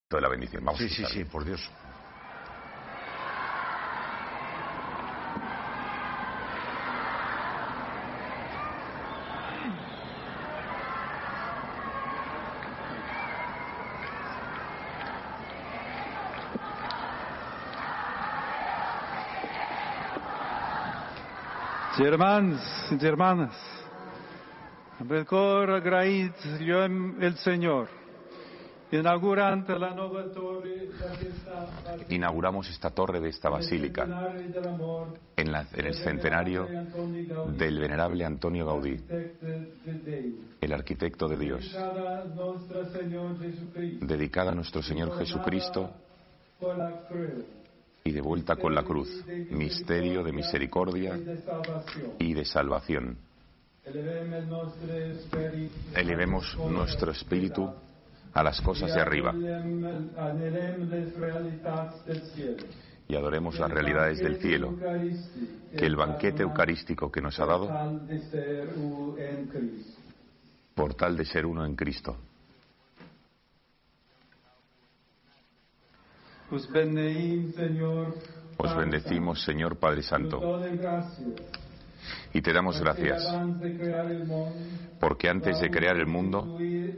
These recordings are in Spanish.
de la bendición. Vamos a Sí, por Dios. Germans y hermanas, amb el cor agraït lluem el Senyor, inaugurant la nova torre d'aquesta... Inauguramos esta torre de esta basílica en el centenario del venerable Antonio Gaudí, el arquitecto de Dios, dedicada a nuestro Señor Jesucristo y de vuelta con la cruz, misterio de misericordia y de salvación. Elevemos nuestro espíritu a las cosas de arriba y adoremos las realidades del cielo, que el banquete eucarístico que nos ha dado por tal de ser uno en Cristo. Os bendecimos, Señor Padre Santo, y te damos gracias, porque antes de crear el mundo,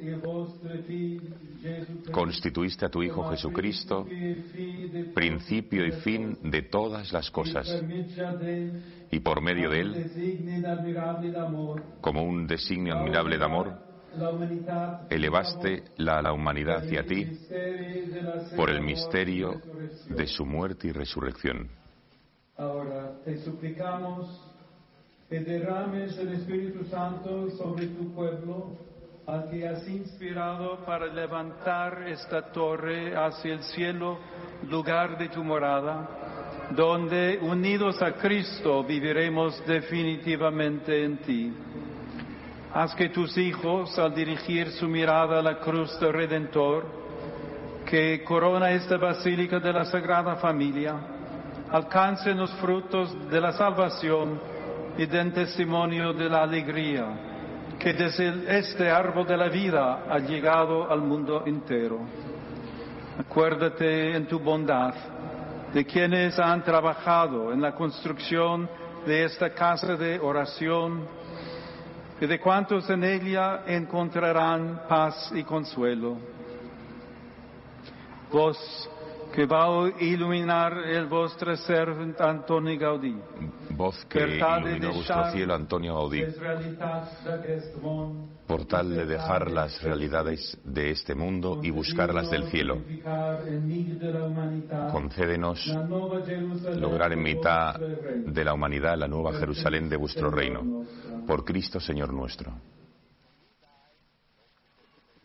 constituiste a tu Hijo Jesucristo, principio y fin de todas las cosas, y por medio de Él, como un designio admirable de amor, elevaste la humanidad hacia ti por el misterio de su muerte y resurrección. Ahora te suplicamos que derrames el Espíritu Santo sobre tu pueblo, al que has inspirado para levantar esta torre hacia el cielo, lugar de tu morada, donde unidos a Cristo viviremos definitivamente en ti. Haz que tus hijos, al dirigir su mirada a la cruz del Redentor, que corona esta basílica de la Sagrada Familia, alcancen los frutos de la salvación y den testimonio de la alegría que desde este árbol de la vida ha llegado al mundo entero. Acuérdate en tu bondad de quienes han trabajado en la construcción de esta casa de oración y de cuantos en ella encontrarán paz y consuelo. Vos que va a iluminar el vuestro servant Antonio Gaudí, voz que iluminó vuestro cielo Antonio Gaudí, por tal de dejar las realidades de este mundo y buscar las del cielo. Concédenos lograr en mitad de la humanidad la nueva Jerusalén de vuestro reino. Por Cristo Señor nuestro.